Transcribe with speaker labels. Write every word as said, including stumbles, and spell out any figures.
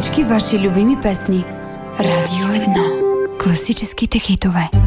Speaker 1: всички ваши любими песни. Радио едно. Класическите хитове.